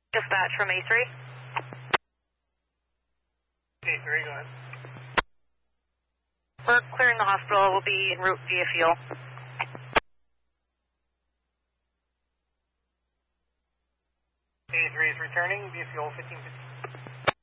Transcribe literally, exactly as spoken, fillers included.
Dispatch from A three. A three, go ahead. We're clearing the hospital. We'll be en route via fuel. A three is returning via fuel fifteen fifty.